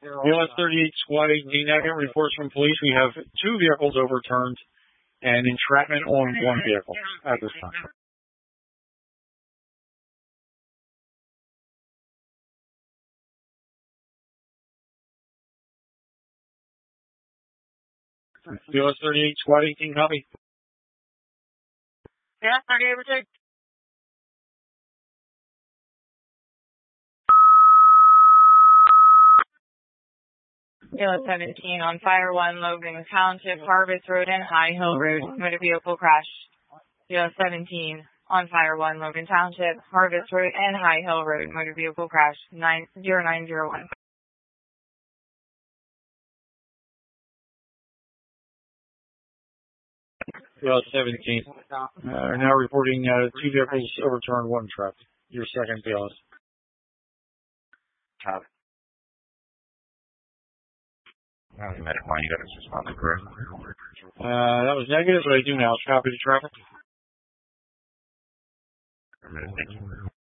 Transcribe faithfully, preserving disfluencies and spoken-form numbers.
B L S thirty-eight Squad eighteen negative reports from police. We have two vehicles overturned and entrapment on one vehicle at this time. B L S thirty-eight Squad eighteen, copy. Yeah, thirty-eight, retake. B L S seventeen on Fire one, Logan Township, Harvest Road, and High Hill Road. Motor vehicle crash. B L S seventeen on Fire one, Logan Township, Harvest Road, and High Hill Road. Motor vehicle crash. nine zero nine zero one. B L S seventeen. Uh, we're now reporting uh, two vehicles overturned, one truck. Your second B L S. Copy. Uh, medic line, you got us responded, correct? Uh, that was negative, but I do now. Copy the traffic. Thank you.